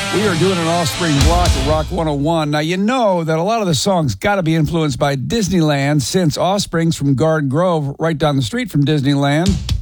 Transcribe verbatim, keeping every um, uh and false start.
We are doing an Offspring block at Rock one oh one. Now, you know that a lot of the songs got to be influenced by Disneyland, since Offspring's from Garden Grove, right down the street from Disneyland.